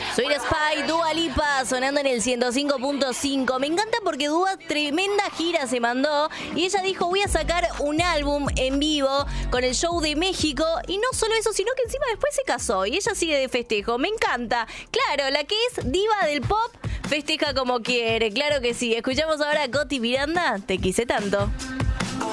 Sweet Spy, Dua Lipa, sonando en el 105.5. Me encanta porque Dua tremenda gira se mandó y ella dijo, voy a sacar un álbum en vivo con el show de México. Y no solo eso, sino que encima después se casó y ella sigue de festejo. Me encanta. Claro, la que es diva del pop festeja como quiere. Claro que sí. Escuchamos ahora a Coti Miranda, Te quise tanto.